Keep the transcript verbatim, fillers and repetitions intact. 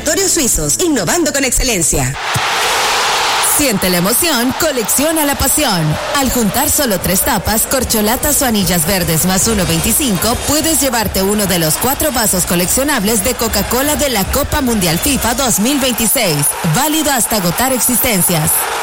Laboratorios Suizos, innovando con excelencia. Siente la emoción, colecciona la pasión. Al juntar solo tres tapas, corcholatas o anillas verdes más uno veinticinco, puedes llevarte uno de los cuatro vasos coleccionables de Coca-Cola de la Copa Mundial FIFA dos mil veintiséis. Válido hasta agotar existencias.